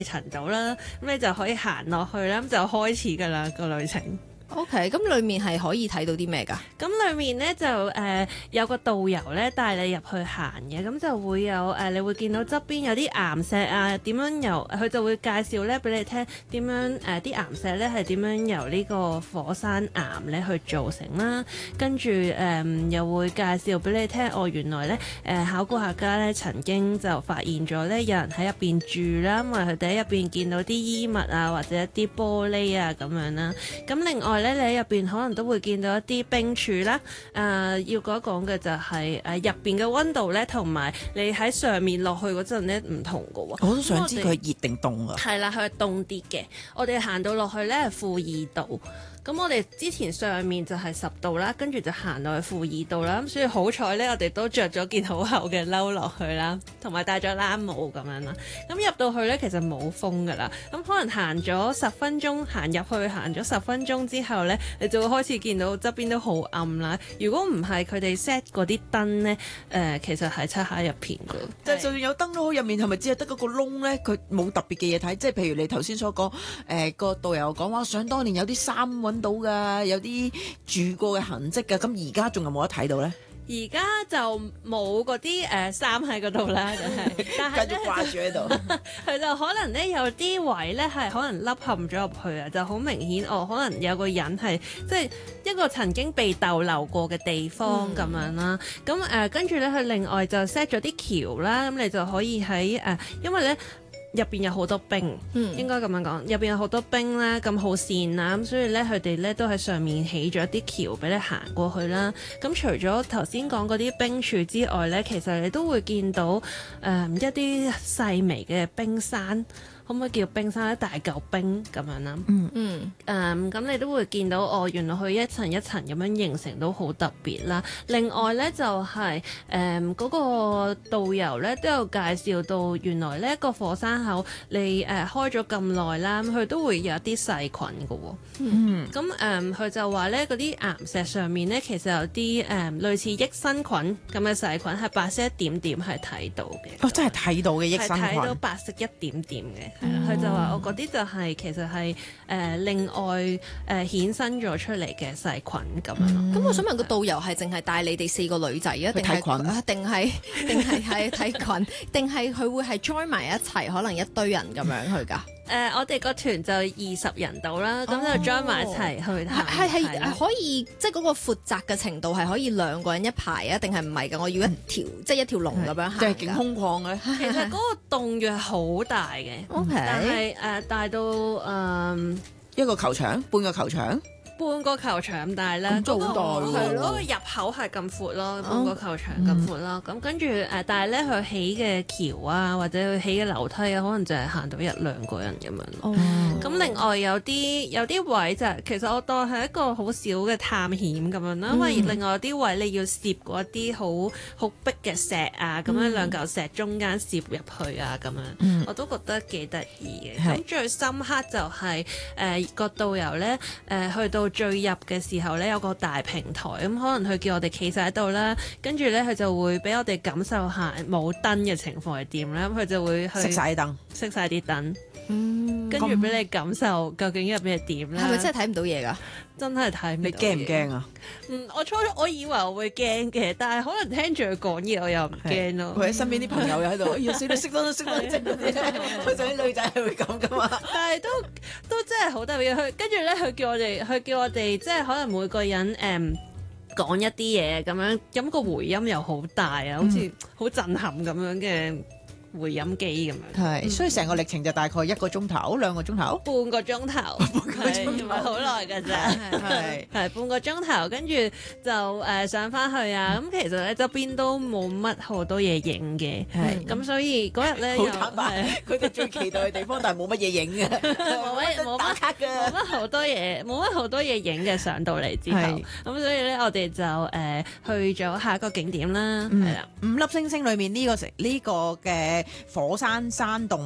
層度啦，咁你就可以行落去啦，咁就開始㗎啦個旅程。 OK，咁裡面係可以睇到啲咩㗎？ 咁裏面咧就有個導遊咧帶你入去行嘅，咁就會有你會見到側邊有啲岩石啊，點樣由佢就會介紹咧俾你聽點樣啲岩石咧係點樣由呢個火山岩咧去造成啦，跟住又會介紹俾你聽，原來咧考古學家咧曾經就發現咗咧有人喺入邊住啦，因為佢哋喺入邊見到啲衣物啊或者一啲玻璃啊咁樣啦，咁另外咧，你喺入邊可能都會見到一啲冰柱啦。要講一講嘅就係入邊嘅溫度咧，同埋你喺上面落去嗰陣咧唔同嘅喎。 我都想知佢係熱定凍啊！ 係啦，佢係凍啲嘅。我哋行到落去咧係-2度。咁我哋之前上面就係10度啦，跟住就行到去-2度啦。咁所以好彩咧，我哋都着咗件好厚嘅褸落去啦，同埋戴咗冷帽咁樣啦。咁入到去咧，其實冇風噶啦。咁可能行咗10分鐘，行入去行咗10分鐘之後咧，你就會開始見到側邊都好暗啦。如果唔係佢哋 set 嗰啲燈咧，其實係漆黑一片嘅。 就算有燈都好，入面係咪只係得嗰個窿咧？佢冇特別嘅嘢睇，即係譬如你頭先所講，個導遊講話，想當年有啲衫揾到㗎，有啲住過嘅痕跡㗎，咁而家仲有冇得睇到咧？ 而家就冇嗰啲衫喺嗰度啦，但係繼續掛住喺度。 佢就可能咧有啲位咧係可能凹陷咗入去啊，就好明顯可能有個人係即係一個曾經被逗留過嘅地方咁樣啦。咁跟住咧，佢另外就 set 咗啲橋啦，咁你就可以喺因為咧，入邊有好多冰，應該咁樣講，入邊有好多冰啦，咁好跣啦，咁所以咧佢哋咧都喺上面起咗一啲橋俾你行過去啦。咁除咗頭先講嗰啲冰柱之外咧，其實你都會見到一啲細微嘅冰山。可唔可以叫冰山一大嚿冰咁樣啦？咁你都會見到原來佢一層一層咁樣形成都好特別啦。另外咧就係嗰個導遊咧都有介紹到，原來呢個火山口你開咗咁耐啦，佢都會有一啲細菌㗎喎。咁佢就話咧嗰啲岩石上面咧其實有啲類似益生菌咁嘅細菌係白色一點點係睇到嘅。 真係睇到嘅益生菌， 係睇到白色一點點嘅。佢就話：我嗰啲就係其實係另外衍生咗出嚟嘅細菌咁樣咯。 咁我想問個導遊係淨係帶你哋4個女仔啊，定係睇菌，定係佢會係 join 埋一齊，可能一堆人咁樣去㗎？ 我哋個團就20人到啦，咁就 join 埋一齊去睇。 係可以，即係嗰個闊窄嘅程度係可以2個人一排啊，定係唔係㗎？我要即係一條龍咁樣行。 即係勁空曠嘅。 其實嗰個洞穴係好大嘅，但係大到一個球場，半個球場。 半個球場咁大咧， 咁好大喎。 係咯，個入口係咁闊咯，半個球場咁闊咯。咁跟住但係咧佢起嘅橋啊，或者佢起嘅樓梯啊，可能就係行到1-2個人咁樣咯。咁另外有啲位就其實我當係一個好少嘅探險咁樣啦，因為另外有啲位你要攝過一啲好逼嘅石啊，咁樣2嚿石中間攝入去啊，咁樣我都覺得幾得意嘅。咁最深刻就係個導遊咧去到最入嘅時候咧，有個大平台，咁可能佢叫我哋企晒喺度啦，跟住咧佢就會俾我哋感受下冇燈嘅情況係點啦，咁佢就會熄晒燈， 熄晒啲燈，跟住俾你感受究竟入邊係點啦。 係咪真係睇唔到嘢㗎？ 真係睇唔到。 你驚唔驚啊？ 我以為我會驚嘅，但係可能聽住佢講嘢，我又唔驚咯。 佢喺身邊啲朋友又喺度，哎呀死啦，熄燈即嗰啲，佢就啲女仔係會咁噶嘛。 但係都真係好特別。佢跟住咧，佢叫我哋即係可能每個人講一啲嘢咁樣，咁個回音又好大啊，好似好震撼咁樣嘅回音機咁樣。 係，所以成個歷程就大概1個鐘頭、2個鐘頭、 半個鐘頭，唔係好耐㗎咋，係半個鐘頭，跟住就上翻去啊。咁其實咧側邊都冇乜好多嘢影嘅，咁所以嗰日咧好坦白，佢哋最期待嘅地方，但係冇乜嘢影嘅，冇打卡嘅， 冇乜好多嘢影嘅。上到嚟之後，咁所以咧我哋就去咗下一個景點啦，係啦。 5粒星星裏面呢個嘅火山山洞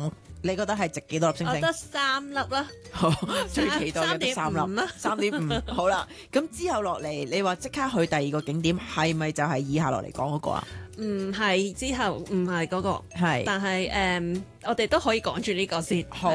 你覺得係值幾多粒星星？ 我得3粒啦， 最期待嘅得3粒啦， 3.5好啦。咁之後落嚟，你話即刻去第二個景點，係咪就係以下落嚟講嗰個啊？ 唔係之後唔係嗰個， 係， 但係我哋都可以講住呢個先。 好。